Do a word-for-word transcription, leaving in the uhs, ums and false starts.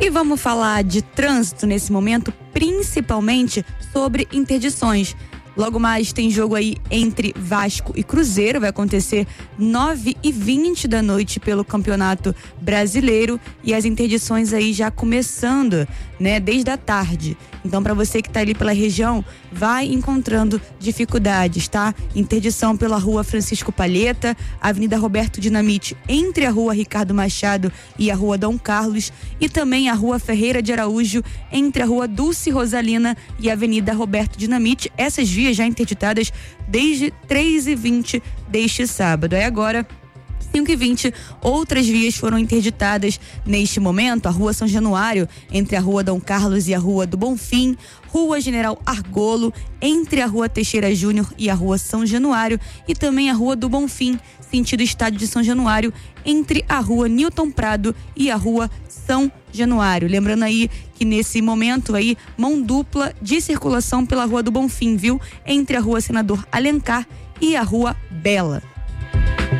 E vamos falar de trânsito nesse momento, principalmente sobre interdições. Logo mais tem jogo aí entre Vasco e Cruzeiro, vai acontecer nove e vinte da noite pelo Campeonato Brasileiro e as interdições aí já começando, né, desde a tarde. Então, para você que tá ali pela região, vai encontrando dificuldades, tá? Interdição pela Rua Francisco Palheta, Avenida Roberto Dinamite, entre a Rua Ricardo Machado e a Rua Dom Carlos, e também a Rua Ferreira de Araújo, entre a Rua Dulce Rosalina e a Avenida Roberto Dinamite. Essas vias já interditadas desde três e vinte deste sábado. Aí agora, cinco e vinte, outras vias foram interditadas neste momento. A Rua São Januário, entre a Rua Dom Carlos e a Rua do Bonfim, Rua General Argolo, entre a Rua Teixeira Júnior e a Rua São Januário, e também a Rua do Bonfim, sentido Estádio de São Januário, entre a Rua Newton Prado e a Rua São Januário. Lembrando aí que nesse momento aí, mão dupla de circulação pela Rua do Bonfim, viu? Entre a Rua Senador Alencar e a Rua Bela.